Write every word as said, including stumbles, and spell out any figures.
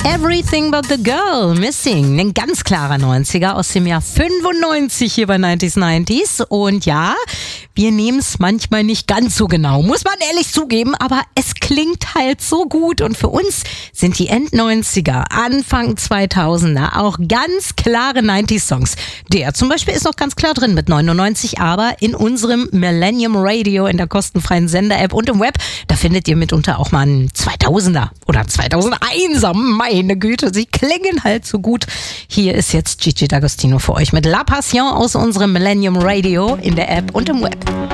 Everything But The Girl, Missing, ein ganz klarer neunziger aus dem Jahr fünfundneunzig hier bei neunzig neunzig. Und ja, wir nehmen es manchmal nicht ganz so genau, muss man ehrlich zugeben, aber es klingt halt so gut. Und für uns sind die End-neunziger, Anfang zweitausender auch ganz klare neunziger-Songs. Der zum Beispiel ist noch ganz klar drin mit neunundneunzig, aber in unserem Millennium Radio, in der kostenfreien Sender-App und im Web, da findet ihr mitunter auch mal einen zweitausender oder zweitausendeiner. Meine Güte, sie klingen halt so gut. Hier ist jetzt Gigi D'Agostino für euch mit La Passion aus unserem Millennium Radio in der App und im Web.